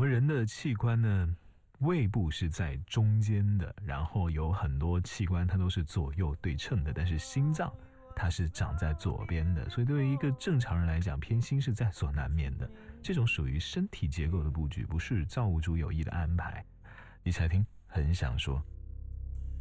们人的器官呢，胃部是在中间的，然后有很多器官它都是左右对称的，但是心脏它是长在左边的，所以对于一个正常人来讲，偏心是在所难免的。这种属于身体结构的布局，不是造物主有意的安排。一起来听，很想说。